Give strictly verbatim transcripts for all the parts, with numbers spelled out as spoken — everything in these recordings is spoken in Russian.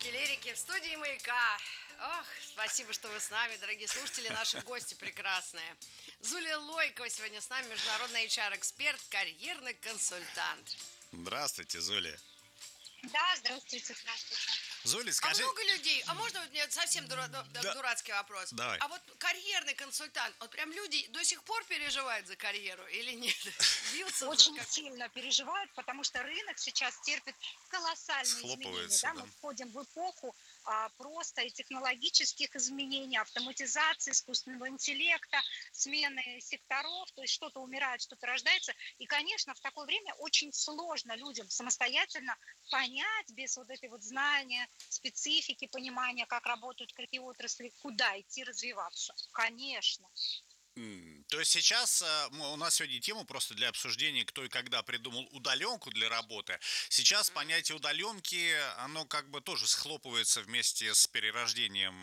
Лирики в студии «Маяка». Ох, спасибо, что вы с нами, дорогие слушатели, наши гости прекрасные. Зуля Лойкова сегодня с нами, международный эйч ар-эксперт, карьерный консультант. Здравствуйте, Зуля. Да, здравствуйте, здравствуйте. Зуля, А скажи... много людей, а можно вот мне совсем дура- ду- Да. дурацкий вопрос? Давай. А вот карьерный консультант, вот прям люди до сих пор переживают за карьеру или нет? Бьются Очень за как- сильно переживают, потому что рынок сейчас терпит колоссальные изменения. Схлопывается, Да? да. Мы входим в эпоху а, просто и технологических изменений, автоматизации, искусственного интеллекта, смены секторов, то есть что-то умирает, что-то рождается. И, конечно, в такое время очень сложно людям самостоятельно понять, без вот этой вот знания, специфики, понимания, как работают какие отрасли, куда идти развиваться. Конечно. М, То есть сейчас э, мы- у нас сегодня тема просто для обсуждения, кто и когда придумал удаленку для работы. Сейчас понятие удаленки, оно как бы тоже схлопывается вместе с перерождением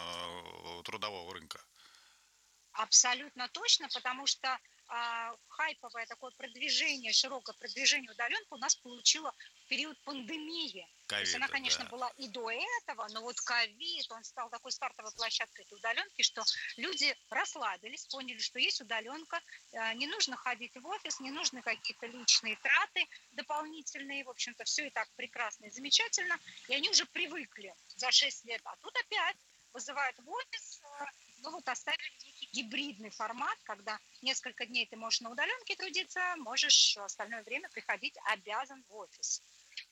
э, э, трудового рынка. Абсолютно точно, потому что а, хайповое такое продвижение, широкое продвижение удаленки у нас получило в период пандемии. То есть она, Ковида, конечно, да. была и до этого, но вот ковид, он стал такой стартовой площадкой этой удаленки, что люди расслабились, поняли, что есть удаленка, а, не нужно ходить в офис, не нужны какие-то личные траты дополнительные, в общем-то, все и так прекрасно и замечательно, и они уже привыкли за шесть лет, а тут опять вызывают в офис, а, ну вот оставили некий гибридный формат, когда несколько дней ты можешь на удаленке трудиться, можешь остальное время приходить обязан в офис.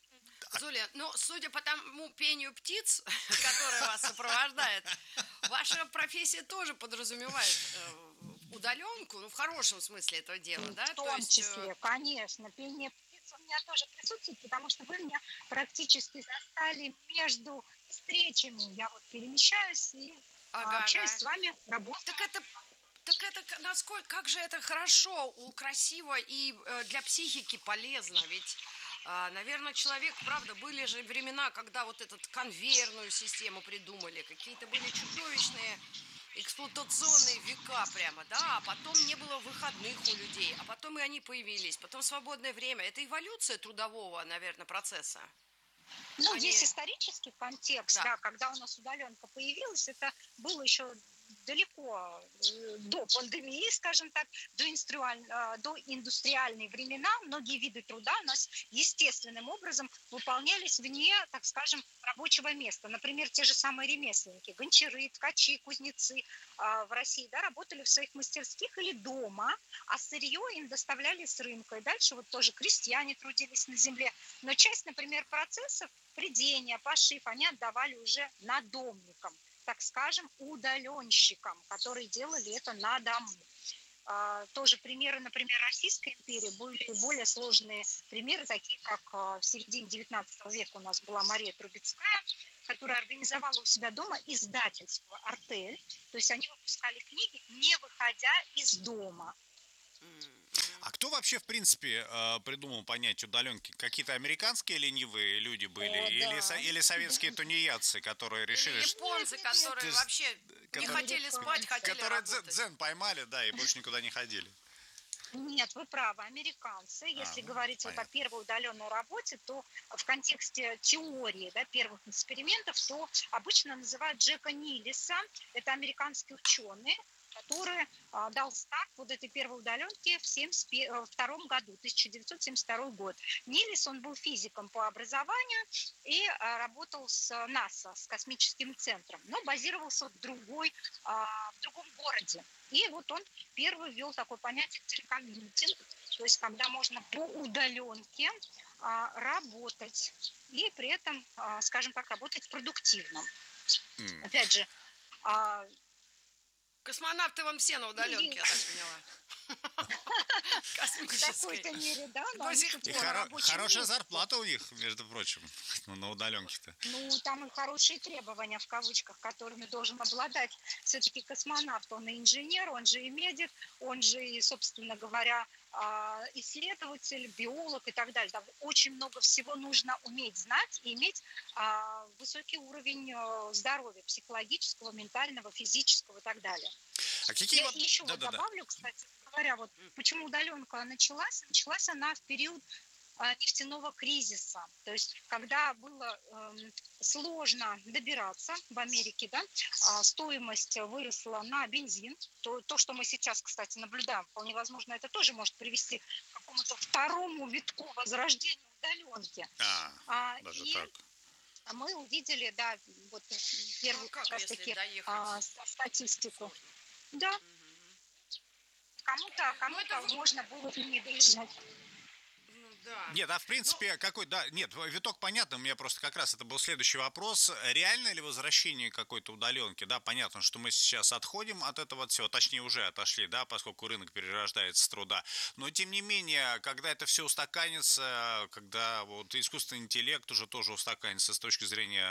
Зуля, ну, судя по тому пению птиц, которое вас сопровождает, ваша профессия тоже подразумевает э, удаленку, ну, в хорошем смысле этого дела, да? В То том есть, э, числе, конечно, пение птиц у меня тоже присутствует, потому что вы меня практически застали между встречами. Я вот перемещаюсь и а, ага, общаюсь ага. с вами, работаю. Так это, так это, к- насколько, как же это хорошо, у- красиво и э, для психики полезно, ведь, а, наверное, человек, правда, были же времена, когда вот эту конвейерную систему придумали, какие-то были чудовищные эксплуатационные века прямо, да, а потом не было выходных у людей, а потом и они появились, потом свободное время. Это эволюция трудового, наверное, процесса. Ну, Они, есть исторический контекст, да. да, когда у нас удаленка появилась, это было еще далеко э, до пандемии, скажем так, до, инструаль- э, до индустриальные времена. Многие виды труда у нас естественным образом выполнялись вне, так скажем, рабочего места. Например, те же самые ремесленники, гончары, ткачи, кузнецы э, в России, да, работали в своих мастерских или дома, а сырье им доставляли с рынка. И дальше вот тоже крестьяне трудились на земле. Но часть, например, процессов, прядение, пошив, они отдавали уже надомникам, так скажем, удаленщикам, которые делали это на дому. А, тоже примеры, например, Российской империи, были более сложные примеры, такие как а, в середине девятнадцатого века у нас была Мария Трубецкая, которая организовала у себя дома издательство «Артель», то есть они выпускали книги, не выходя из дома. А кто вообще, в принципе, э, придумал понятие удаленки? Какие-то американские ленивые люди были? О, Или, со- да. или советские тунеядцы, которые Или решили, что... японцы, Нет, нет, нет. которые Ты ж- вообще не которые- хотели спать, хотели которые дзен, работать. дзен поймали, да, и больше никуда не ходили. Нет, вы правы, американцы. Если А, ну, говорить вот о понятно. первой удаленной работе, то в контексте теории, да, первых экспериментов, то обычно называют Джека Нилиса. Это американский ученый, который а, дал старт вот этой первой удаленке в семьдесят втором году, тысяча девятьсот семьдесят второй год. Нилис, он был физиком по образованию и а, работал с НАСА, с космическим центром, но базировался в, другой, а, в другом городе. И вот он первый ввел такое понятие телекомьютинг, то есть когда можно по удаленке а, работать и при этом, а, скажем так, работать продуктивно. М. Опять же, а, Космонавты вон все на удаленке, я так поняла. в Космической. какой-то мере, да, но До они сих тут И на хоро- рабочем хорошая месте. зарплата у них, между прочим, ну, на удаленке-то. Ну, там и хорошие требования, в кавычках, которыми должен обладать все-таки космонавт. Он и инженер, он же и медик, он же и, собственно говоря, а, исследователь, биолог и так далее. Там очень много всего нужно уметь знать и иметь а, высокий уровень а, здоровья психологического, ментального, физического и так далее. А какие Я вот... еще вот Да-да-да. добавлю, кстати говоря, вот почему удаленка началась. Началась она в период а, нефтяного кризиса. То есть когда было эм, сложно добираться в Америке, да, а, стоимость выросла на бензин, то, то, что мы сейчас, кстати, наблюдаем, вполне возможно, это тоже может привести к какому-то второму витку возрождения удаленки. А, А, даже и так. мы увидели, да, вот Ну первую а как, как раз если таки доехать а, ста- статистику. сложно? Да, Мгм. кому-то, Ну это, кому-то в- можно было не доезжать. ну да. Нет, а в Ну, принципе, какой, да, нет, виток понятно, у меня просто как раз это был следующий вопрос. Реально ли возвращение какой-то удаленки? Да, понятно, что мы сейчас отходим от этого от всего, точнее уже отошли, да, поскольку рынок перерождается с труда. Но тем не менее, когда это все устаканится, когда вот искусственный интеллект уже тоже устаканится с точки зрения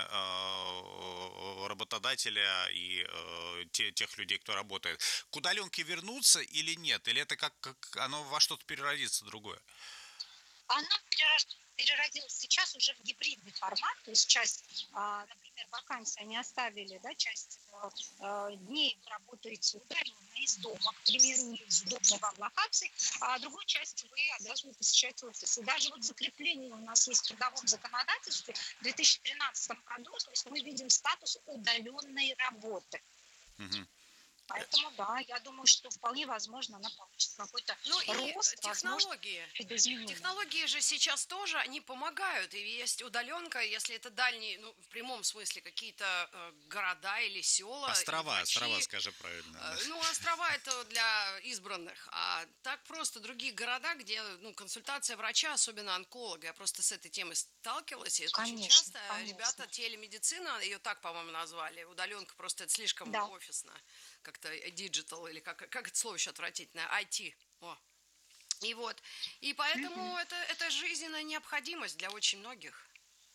э, работодателя и э, те, тех людей, кто работает, к удаленке вернуться или нет? Или это как, как оно во что-то переродится другое? Она перерож- переродилась сейчас уже в гибридный формат, то есть часть, а, например, вакансий они оставили, да, часть э, э, дней вы работаете удаленно из дома, к примеру, или из удобной вам локации, а другую часть вы обязаны посещать офис. И даже вот закрепление у нас есть в трудовом законодательстве в две тысячи тринадцатом году, то есть мы видим статус удаленной работы. Мгм. Поэтому, да, я думаю, что вполне возможно она получит какой-то ну и рост, возможно, технологии. видоизменения. Технологии же сейчас тоже, они помогают. И есть удаленка, если это дальние, ну, в прямом смысле, какие-то э, города или села. И Острова, врачи, острова, скажи правильно. э, Да. ну, острова это для избранных. А так просто другие города, где, ну, консультация врача, особенно онколога. Я просто с этой темой сталкивалась, и это очень Конечно, часто. конечно. Ребята, телемедицина, ее так, по-моему, назвали. Удаленка просто это слишком Да. офисно. Как-то диджитал, или как, как это слово еще отвратительное, ай ти. О. И вот, и поэтому это, это жизненная необходимость для очень многих.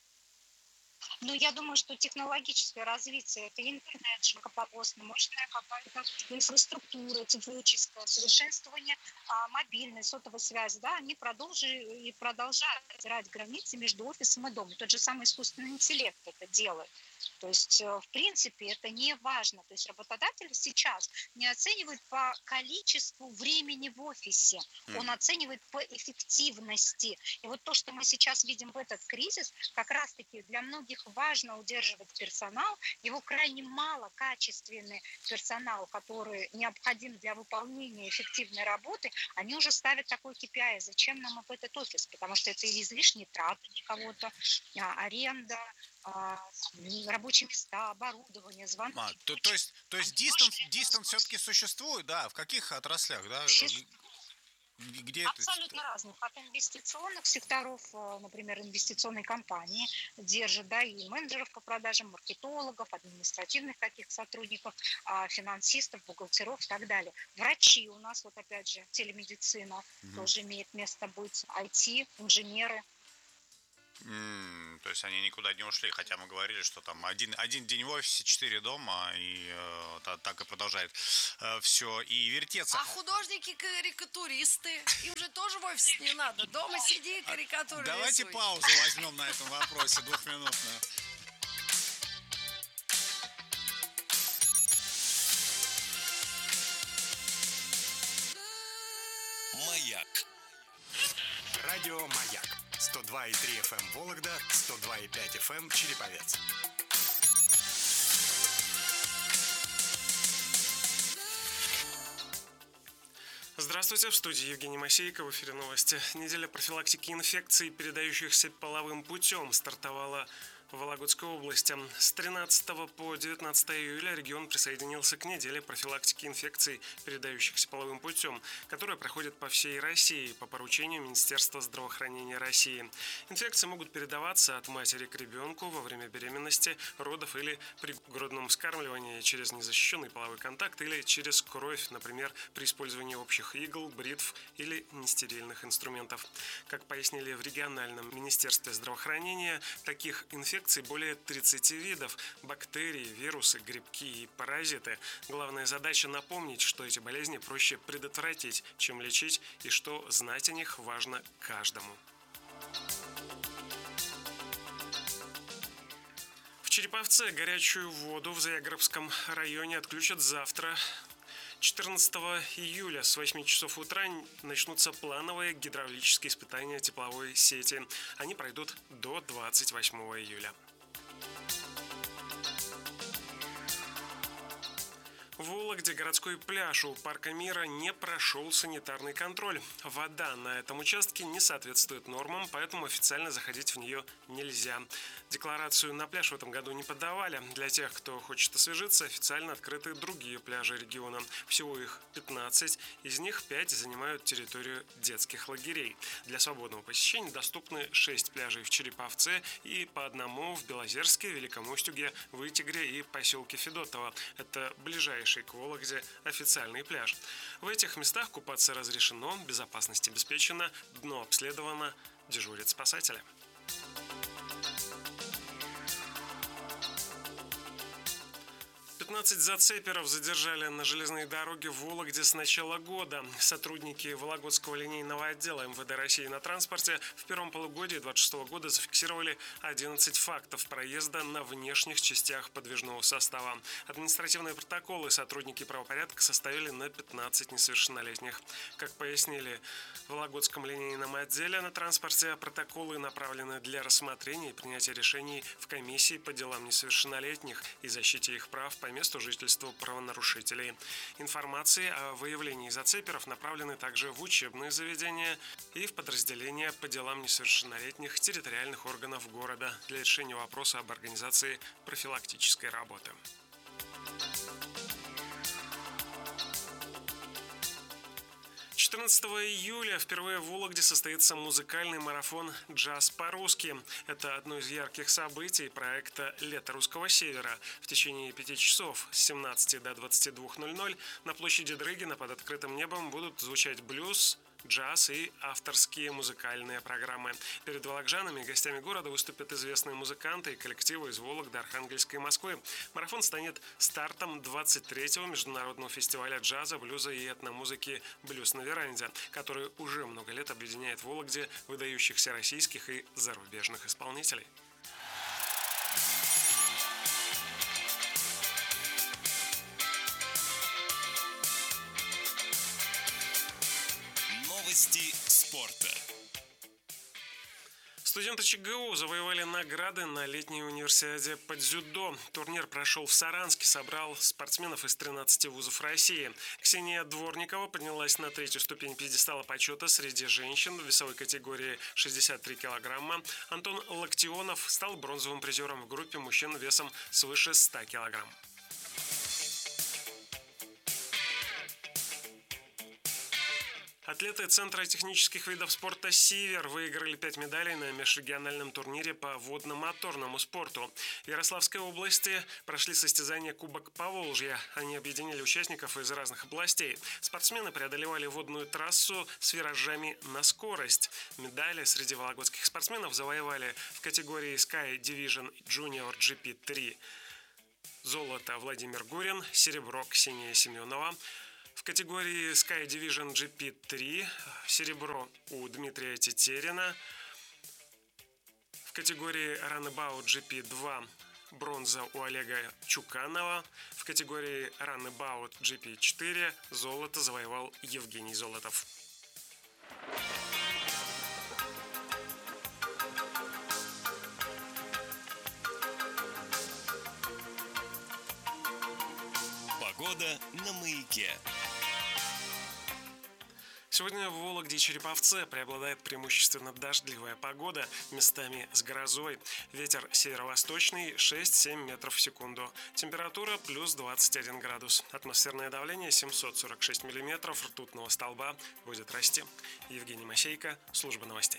Ну, я думаю, что технологическое развитие, это интернет широкополосный, мощная какая-то инфраструктура цифровическая, совершенствование а, мобильной, сотовой связи, да, они продолжили и продолжают стирать границы между офисом и домом. Тот же самый искусственный интеллект это делает. То есть, э, в принципе, это не важно. То есть работодатель сейчас не оценивает по количеству времени в офисе, он Мгм. оценивает по эффективности. И вот то, что мы сейчас видим в этот кризис, как раз-таки для многих важно удерживать персонал, его крайне мало качественный персонал, который необходим для выполнения эффективной работы, они уже ставят такой кей пи ай, зачем нам в этот офис, потому что это излишние траты для кого-то, а, аренда, а, рабочие места, оборудование, А, звонки, то, то прочее. есть, то есть Они тоже дистанс, это дистанс все-таки сбросят. существует, да? В каких отраслях, да? Существует. Г- Где это? Абсолютно разных. От инвестиционных секторов, э, например, инвестиционные компании держат, да, и менеджеров по продажам, маркетологов, административных каких сотрудников, а, финансистов, бухгалтеров и так далее. Врачи у нас, вот опять же, телемедицина Мгм. тоже имеет место быть, ай ти, инженеры. М, То есть они никуда не ушли, хотя мы говорили, что там один, один день в офисе, четыре дома, и э, та- так и продолжает все и вертеться. А художники-карикатуристы, им же тоже в офис не надо. Дома сиди, карикатуры Давайте рисуй. паузу возьмем на этом вопросе двухминутную. Маяк. Радио «Маяк». сто два и три эф эм Вологда, сто два и пять эф эм Череповец. Здравствуйте, в студии Евгений Масейко, в эфире новости. Неделя профилактики инфекций, передающихся половым путем, стартовала в Вологодской области. С тринадцатого по девятнадцатое июля регион присоединился к неделе профилактики инфекций, передающихся половым путем, которая проходит по всей России по поручению Министерства здравоохранения России. Инфекции могут передаваться от матери к ребенку во время беременности, родов или при грудном вскармливании через незащищенный половой контакт или через кровь, например, при использовании общих игл, бритв или нестерильных инструментов. Как пояснили в региональном министерстве здравоохранения, таких инфекций более тридцати видов – бактерии, вирусы, грибки и паразиты. Главная задача – напомнить, что эти болезни проще предотвратить, чем лечить, и что знать о них важно каждому. В Череповце горячую воду в Заягровском районе отключат завтра. четырнадцатого июля с восьми часов утра начнутся плановые гидравлические испытания тепловой сети. Они пройдут до двадцать восьмого июля. В Вологде городской пляж у Парка Мира не прошел санитарный контроль. Вода на этом участке не соответствует нормам, поэтому официально заходить в нее нельзя. Декларацию на пляж в этом году не подавали. Для тех, кто хочет освежиться, официально открыты другие пляжи региона. Всего их пятнадцать, из них пять занимают территорию детских лагерей. Для свободного посещения доступны шесть пляжей в Череповце и по одному в Белозерске, Великом Устюге, Вытегре и поселке Федотово. Это ближайший к Вологде официальный пляж. В этих местах купаться разрешено, безопасность обеспечена, дно обследовано, дежурят спасатели. пятнадцать зацеперов задержали на железной дороге в Вологде с начала года. Сотрудники Вологодского линейного отдела эм вэ дэ России на транспорте в первом полугодии две тысячи двадцать шестого года зафиксировали одиннадцать фактов проезда на внешних частях подвижного состава. Административные протоколы сотрудники правопорядка составили на пятнадцать несовершеннолетних. Как пояснили в Вологодском линейном отделе на транспорте, протоколы направлены для рассмотрения и принятия решений в комиссии по делам несовершеннолетних и защите их прав по месту жительства правонарушителей. Информации о выявлении зацеперов направлены также в учебные заведения и в подразделения по делам несовершеннолетних территориальных органов города для решения вопроса об организации профилактической работы. четырнадцатого июля впервые в Вологде состоится музыкальный марафон «Джаз по-русски». Это одно из ярких событий проекта «Лето русского севера». В течение пяти часов с семнадцати до двадцати двух ноль-ноль на площади Дрыгина под открытым небом будут звучать блюз, джаз и авторские музыкальные программы. Перед вологжанами и гостями города выступят известные музыканты и коллективы из Вологды, Архангельска и Москвы. Марафон станет стартом двадцать третьего международного фестиваля джаза, блюза и этномузыки «Блюз на веранде», который уже много лет объединяет в Вологде выдающихся российских и зарубежных исполнителей. Новости спорта. Студенты ЧГУ завоевали награды на летней универсиаде по дзюдо. Турнир прошел в Саранске, собрал спортсменов из тринадцати вузов России. Ксения Дворникова поднялась на третью ступень пьедестала почета среди женщин в весовой категории шестьдесят три килограмма. Антон Локтионов стал бронзовым призером в группе мужчин весом свыше ста килограмм. Атлеты Центра технических видов спорта «Сивер» выиграли пять медалей на межрегиональном турнире по водно-моторному спорту. В Ярославской области прошли состязания Кубок Поволжья. Они объединили участников из разных областей. Спортсмены преодолевали водную трассу с виражами на скорость. Медали среди вологодских спортсменов завоевали в категории Sky Division Junior джи пи три. Золото Владимир Гурин, серебро Ксения Семенова. В категории Sky Division джи пи три серебро у Дмитрия Тетерина. В категории Runabout джи пи два бронза у Олега Чуканова. В категории Runabout джи пи четыре золото завоевал Евгений Золотов. Погода на Маяке. Сегодня в Вологде и Череповце преобладает преимущественно дождливая погода, местами с грозой. Ветер северо-восточный шесть-семь метров в секунду. Температура плюс двадцать один градус. Атмосферное давление семьсот сорок шесть миллиметров ртутного столба будет расти. Евгений Мосейко, служба новостей.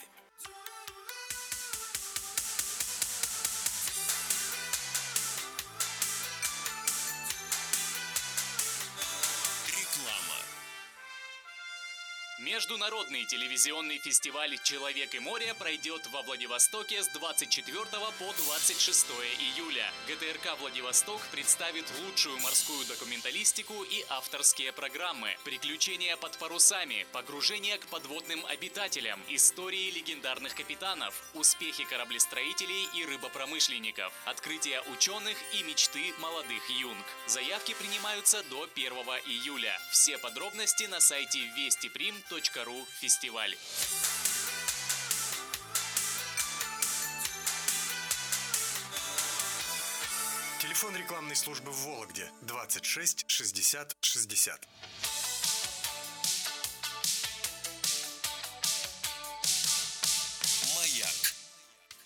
Международный телевизионный фестиваль «Человек и море» пройдет во Владивостоке с двадцать четвёртого по двадцать шестое июля. ГТРК «Владивосток» представит лучшую морскую документалистику и авторские программы, приключения под парусами, погружение к подводным обитателям, истории легендарных капитанов, успехи кораблестроителей и рыбопромышленников, открытия ученых и мечты молодых юнг. Заявки принимаются до первого июля. Все подробности на сайте вестиприм точка ру фестиваль. Телефон рекламной службы в Вологде двадцать шесть шестьдесят шестьдесят.